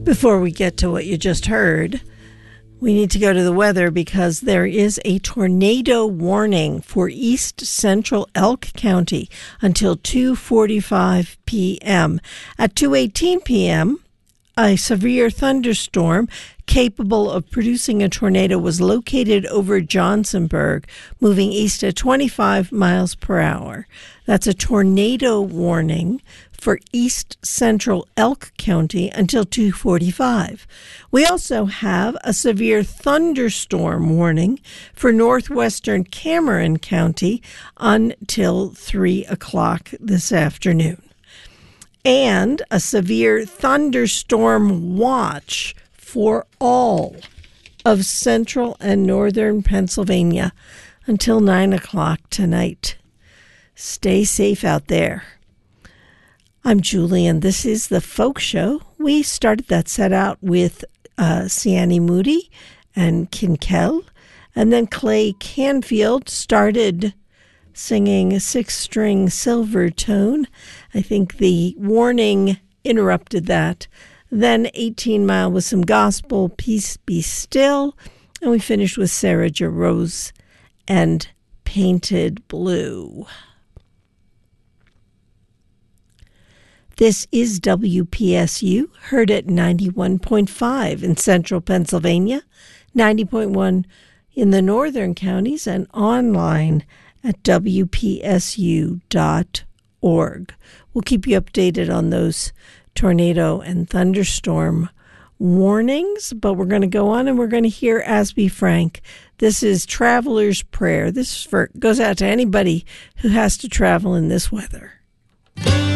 Before we get to what you just heard, we need to go to the weather because there is a tornado warning for east central Elk County until 2:45 p.m. At 2:18 p.m., a severe thunderstorm capable of producing a tornado was located over Johnsonburg, moving east at 25 miles per hour. That's a tornado warning for east central Elk County until 2:45. We also have a severe thunderstorm warning for northwestern Cameron County until 3 o'clock this afternoon. And a severe thunderstorm watch for all of central and northern Pennsylvania until 9 o'clock tonight. Stay safe out there. I'm Julie, and this is The Folk Show. We started that set out with Siani Moody and Kinkel, and then Clay Canfield started singing a six-string silver tone. I think the warning interrupted that. Then 18 Mile with some gospel, Peace Be Still. And we finished with Sarah Jarosz and Painted Blue. This is WPSU, heard at 91.5 in central Pennsylvania, 90.1 in the northern counties, and online at WPSU.org. We'll keep you updated on those tornado and thunderstorm warnings, but we're going to go on and we're going to hear As Be Frank. This is Traveler's Prayer. This goes out to anybody who has to travel in this weather.